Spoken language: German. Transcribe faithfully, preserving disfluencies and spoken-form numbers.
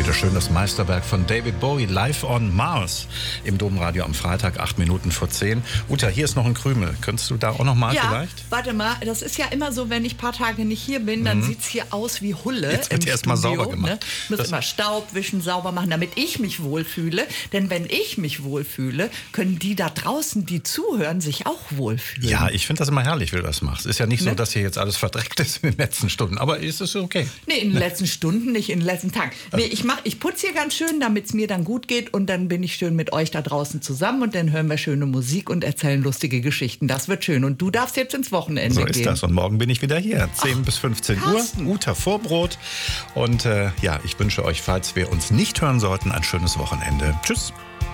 Bitteschön, das Meisterwerk von David Bowie, Live on Mars, im Domradio am Freitag, acht Minuten vor zehn. Uta, hier ist noch ein Krümel. Könntest du da auch noch mal ja, vielleicht? Warte mal, das ist ja immer so, wenn ich ein paar Tage nicht hier bin, dann mhm. sieht es hier aus wie Hulle. Jetzt wird erst mal sauber gemacht. Ne? Ich muss immer Staub wischen, sauber machen, damit ich mich wohlfühle. Denn wenn ich mich wohlfühle, können die da draußen, die zuhören, sich auch wohlfühlen. Ja, ich finde das immer herrlich, wie du das machst. Ist ja nicht ne? so, dass hier jetzt alles verdreckt ist in den letzten Stunden. Aber ist es okay? Nee, in den letzten Stunden, nicht in den letzten Tagen. Nee, ich, mach, ich putze hier ganz schön, damit es mir dann gut geht. Und dann bin ich schön mit euch da draußen zusammen. Und dann hören wir schöne Musik und erzählen lustige Geschichten. Das wird schön. Und du darfst jetzt ins Wochenende so gehen. So ist das. Und morgen bin ich wieder hier. zehn Ach, bis fünfzehn Carsten. Uhr. Uta Vorbrot. Und äh, ja, ich wünsche euch, falls wir uns nicht hören sollten, ein schönes Wochenende. Tschüss.